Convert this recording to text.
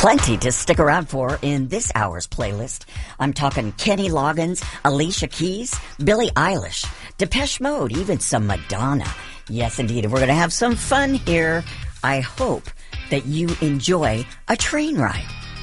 Plenty to stick around for in this hour's playlist. I'm talking Kenny Loggins, Alicia Keys, Billie Eilish, Depeche Mode, even some Madonna. Yes, indeed. We're going to have some fun here. I hope that you enjoy a train ride.